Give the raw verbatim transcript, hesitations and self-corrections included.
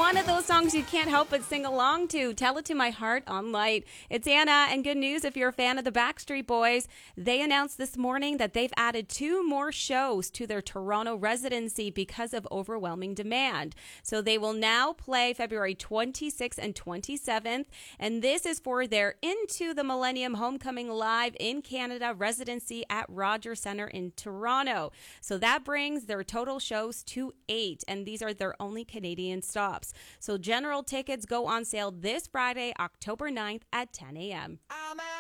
one of those songs you can't help but sing along to. Tell It to My Heart on Light. It's Anna, and good news if you're a fan of the Backstreet Boys. They announced this morning that they've added two more shows to their Toronto residency because of overwhelming demand. So they will now play February twenty-sixth and twenty-seventh, and this is for their Into the Millennium Homecoming Live in Canada residency at Rogers Centre in Toronto. So that brings their total shows to eight, and these are their only Canadian stops. So general tickets go on sale this Friday, October ninth at ten a.m.